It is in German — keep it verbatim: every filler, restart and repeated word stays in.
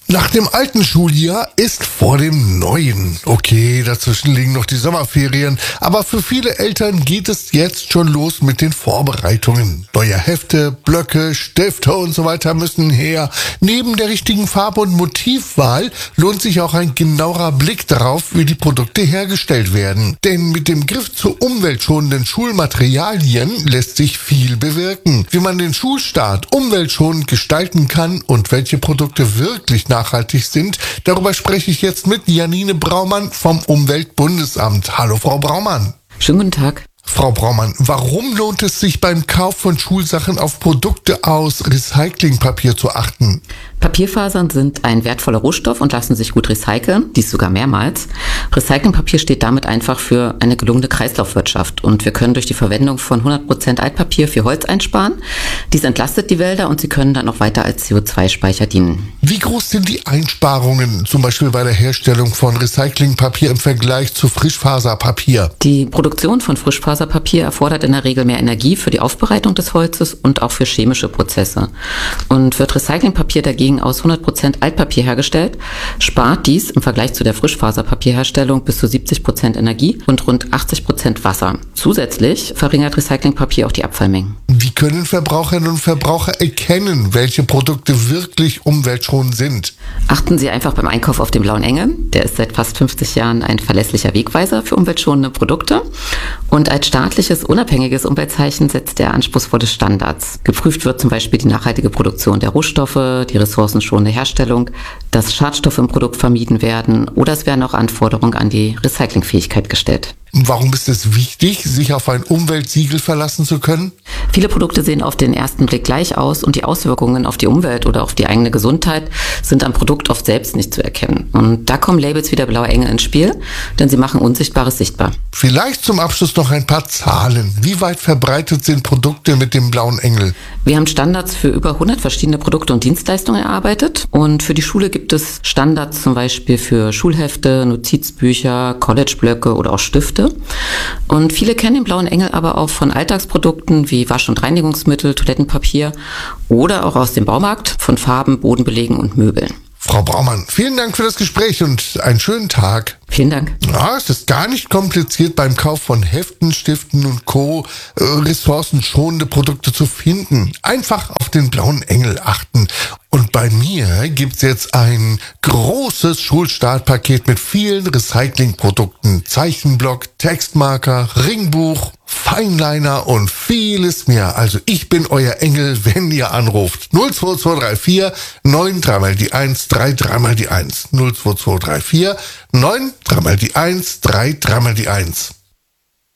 Nach dem alten Schuljahr ist vor dem neuen. Okay, dazwischen liegen noch die Sommerferien, aber für viele Eltern geht es jetzt schon los mit den Vorbereitungen. Neue Hefte, Blöcke, Stifte und so weiter müssen her. Neben der richtigen Farbe- und Motivwahl lohnt sich auch ein genauerer Blick darauf, wie die Produkte hergestellt werden. Denn mit dem Griff zu umweltschonenden Schulmaterialien lässt sich viel bewirken. Wie man den Schulstart umweltschonend gestalten kann und welche Produkte wirklich nachhaltig sind, darüber spreche ich jetzt mit Janine Braumann vom Umweltbundesamt. Hallo Frau Braumann. Schönen guten Tag. Frau Braumann, warum lohnt es sich beim Kauf von Schulsachen auf Produkte aus Recyclingpapier zu achten? Papierfasern sind ein wertvoller Rohstoff und lassen sich gut recyceln, dies sogar mehrmals. Recyclingpapier steht damit einfach für eine gelungene Kreislaufwirtschaft und wir können durch die Verwendung von hundert Prozent Altpapier viel Holz einsparen. Dies entlastet die Wälder und sie können dann auch weiter als C O zwei Speicher dienen. Wie groß sind die Einsparungen, zum Beispiel bei der Herstellung von Recyclingpapier im Vergleich zu Frischfaserpapier? Die Produktion von Frischfaserpapier erfordert in der Regel mehr Energie für die Aufbereitung des Holzes und auch für chemische Prozesse. Und wird Recyclingpapier dagegen aus hundert Prozent Altpapier hergestellt, spart dies im Vergleich zu der Frischfaserpapierherstellung bis zu siebzig Prozent Energie und rund achtzig Prozent Wasser. Zusätzlich verringert Recyclingpapier auch die Abfallmengen. Wie können Verbraucherinnen und Verbraucher erkennen, welche Produkte wirklich umweltschonend sind? Achten Sie einfach beim Einkauf auf den blauen Engel. Der ist seit fast fünfzig Jahren ein verlässlicher Wegweiser für umweltschonende Produkte. Und als staatliches, unabhängiges Umweltzeichen setzt er anspruchsvolle Standards. Geprüft wird zum Beispiel die nachhaltige Produktion der Rohstoffe, die ressourcenschonende Herstellung, dass Schadstoffe im Produkt vermieden werden oder es werden auch Anforderungen an die Recyclingfähigkeit gestellt. Warum ist es wichtig, sich auf ein Umweltsiegel verlassen zu können? Viele Produkte sehen auf den ersten Blick gleich aus und die Auswirkungen auf die Umwelt oder auf die eigene Gesundheit sind am Produkt oft selbst nicht zu erkennen. Und da kommen Labels wie der blaue Engel ins Spiel, denn sie machen Unsichtbares sichtbar. Vielleicht zum Abschluss noch ein paar Zahlen. Wie weit verbreitet sind Produkte mit dem blauen Engel? Wir haben Standards für über hundert verschiedene Produkte und Dienstleistungen erarbeitet. Und für die Schule gibt es Standards zum Beispiel für Schulhefte, Notizbücher, Collegeblöcke oder auch Stifte. Und viele kennen den blauen Engel aber auch von Alltagsprodukten wie Wasch- und Reinigungsmittel, Toilettenpapier oder auch aus dem Baumarkt von Farben, Bodenbelägen und Möbeln. Frau Braumann, vielen Dank für das Gespräch und einen schönen Tag. Vielen Dank. Ja, es ist gar nicht kompliziert beim Kauf von Heften, Stiften und Co. Äh, ressourcenschonende Produkte zu finden. Einfach auf den blauen Engel achten. Und bei mir gibt's jetzt ein großes Schulstartpaket mit vielen Recyclingprodukten. Zeichenblock, Textmarker, Ringbuch, Feinliner und vieles mehr. Also ich bin euer Engel, wenn ihr anruft. null zwei zwei drei vier neun drei mal die eins drei drei mal die eins. null zwei zwei drei vier neun drei mal die eins drei drei mal die eins.